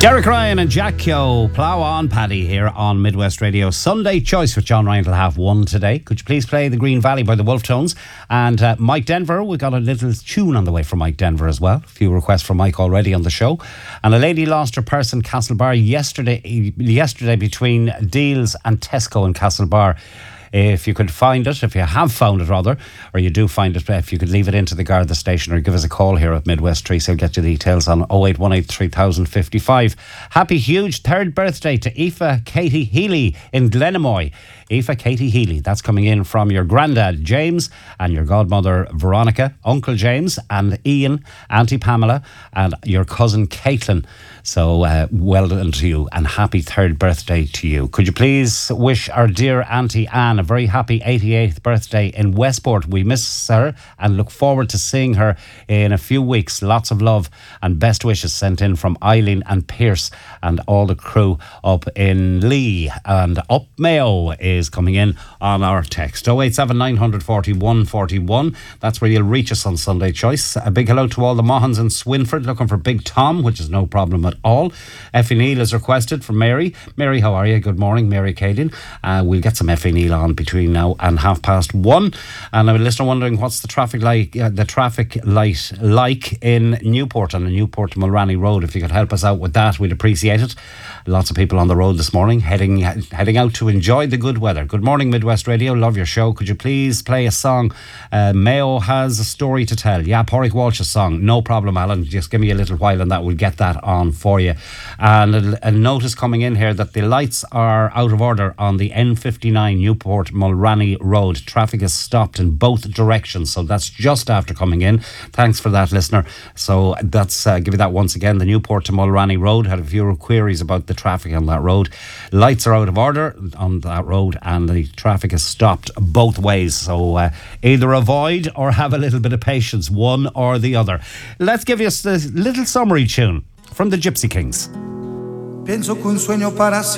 Derek Ryan and Jack Kyo, Plough On Paddy here on Midwest Radio. Sunday Choice with John Ryan will have one today. Could you please play The Green Valley by the Wolf Tones? And Mike Denver, we got a little tune on the way from Mike Denver as well. A few requests from Mike already on the show. And a lady lost her purse in Castlebar yesterday between Deals and Tesco in Castlebar. If you could find it, if you have found it rather, or you do find it, if you could leave it into the Garda station or give us a call here at Midwest Trees, I'll get you details on 0818 3055. Happy huge third birthday to Aoife Katie Healy in Glenamoy. Aoife Katie Healy, that's coming in from your granddad James and your godmother Veronica, Uncle James and Ian, Auntie Pamela and your cousin Caitlin. So well done to you and happy third birthday to you. Could you please wish our dear Auntie Anne a very happy 88th birthday in Westport. We miss her and look forward to seeing her in a few weeks. Lots of love and best wishes sent in from Eileen and Pierce and all the crew up in Lee. And Up Mayo is coming in on our text 087 941 41. That's where you'll reach us on Sunday Choice. A big hello to all the Mohans in Swinford looking for Big Tom, which is no problem at all. Effie Neal is requested from Mary. Mary, how are you? Good morning, Mary Caden. We'll get some Effie Neal on between now and 1:30. And a listener wondering what's the traffic light like in Newport on the Newport to Mulranny Road. If you could help us out with that, we'd appreciate it. Lots of people on the road this morning heading out to enjoy the good weather. Good morning, Midwest Radio. Love your show. Could you please play a song? Mayo has a story to tell. Yeah, Pádraig Walsh's song. No problem, Alan. Just give me a little while and that we'll get that on for you. And a notice coming in here that the lights are out of order on the N59 Newport Mulranny Road. Traffic is stopped in both directions. So that's just after coming in. Thanks for that, listener. So that's give you that once again. The Newport to Mulranny Road. Had a few queries about the traffic on that road. Lights are out of order on that road and the traffic is stopped both ways. So either avoid or have a little bit of patience, one or the other. Let's give you a little summary tune from the Gypsy Kings. Pienso que un sueño para